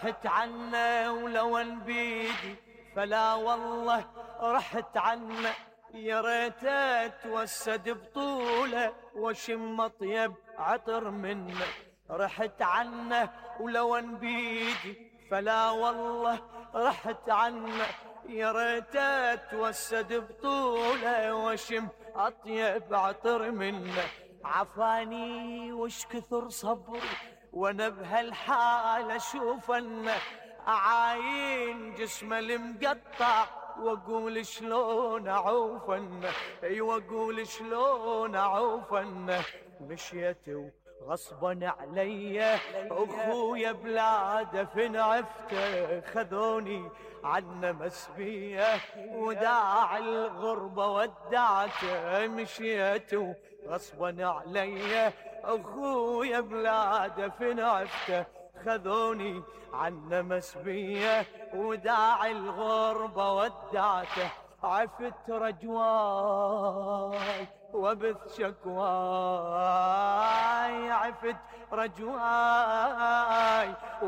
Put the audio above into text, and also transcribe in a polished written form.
رحت عنه ولو ان بيدي فلا والله رحت عنه، يا ريت اتوسد بطوله واشم اطيب عطر منه. رحت عنه ولو ان بيدي فلا والله رحت عنه، يا ريت اتوسد بطوله واشم اطيب عطر منه. عفاني وش كثر صبري وانا بهالحال اشوف انه اعاين جسمه المقطع واقول شلون اعوف عنه، اي واقول شلون اعوف عنه. مشيت غصبا علي اخويا بلاده فين عفته، خذوني عنه مسبيه وداع الغربه ودعته. مشيت غصبا علي اخويا بلاده فين عفته، خذوني عنه مسبيه وداع الغربه ودعته. عفت رجواي وبث شكواي، عفت رجواي